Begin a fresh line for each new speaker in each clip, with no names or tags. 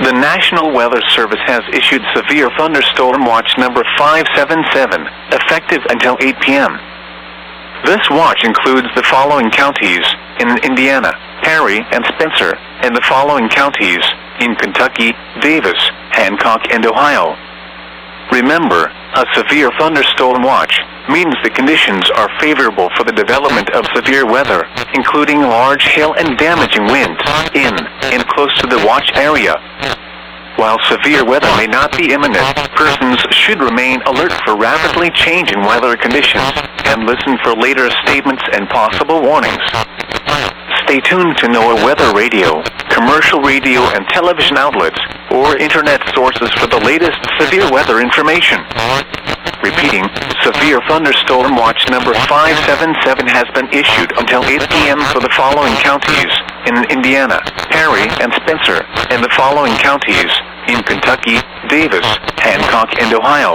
The National Weather Service has issued severe thunderstorm watch number 577, effective until 8 p.m. This watch includes the following counties in Indiana, Perry, and Spencer, and the following counties in Kentucky, Davis, Hancock, and Ohio. Remember, a severe thunderstorm watch means the conditions are favorable for the development of severe weather, including large hail and damaging winds in and close to the watch area. While severe weather may not be imminent, persons should remain alert for rapidly changing weather conditions and listen for later statements and possible warnings. Stay tuned to NOAA Weather Radio, commercial radio and television outlets, or internet sources for the latest severe weather information. Repeating, severe thunderstorm watch number 577 has been issued until 8 p.m. for the following counties in Indiana, Perry, and Spencer, and the following counties in Kentucky, Davis, Hancock, and Ohio.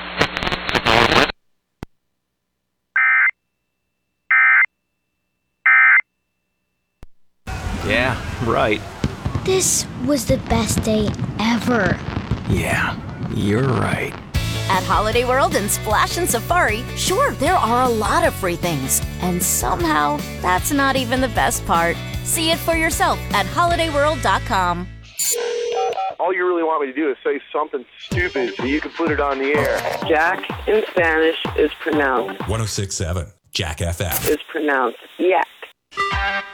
Yeah, right.
This was the best day ever.
Yeah, you're right.
At Holiday World and Splash and Safari, sure, there are a lot of free things. And somehow, that's not even the best part. See it for yourself at holidayworld.com.
All you really want me to do is say something stupid so you can put it on the air.
Jack in Spanish is pronounced.
106.7 Jack FM.
Is pronounced yak.